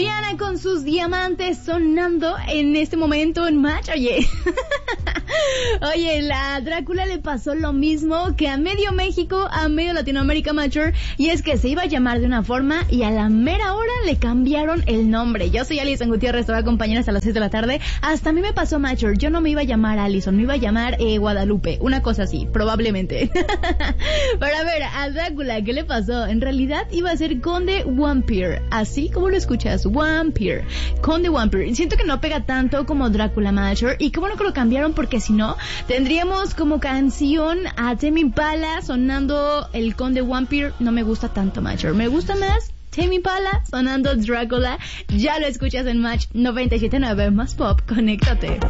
Rihanna con sus diamantes sonando en este momento en Match. Oye, la Drácula le pasó lo mismo que a medio México, a medio Latinoamérica Mature, y es que se iba a llamar de una forma y a la mera hora le cambiaron el nombre. Yo soy Alison Gutiérrez, te voy a acompañar hasta las 6 de la tarde. Hasta a mí me pasó Mature, yo no me iba a llamar Alison, me iba a llamar Guadalupe, una cosa así, probablemente. Pero a ver, a Drácula, ¿qué le pasó? En realidad iba a ser Conde Vampire, así como lo escuchas, Vampire, Conde Vampire. Siento que no pega tanto como Drácula Mature, y qué bueno que lo cambiaron, porque si no, tendríamos como canción a Tame Impala sonando el Conde Vampire. No me gusta tanto Mature, me gusta más Tame Impala sonando Drácula. Ya lo escuchas en Match 97.9 más pop, conéctate.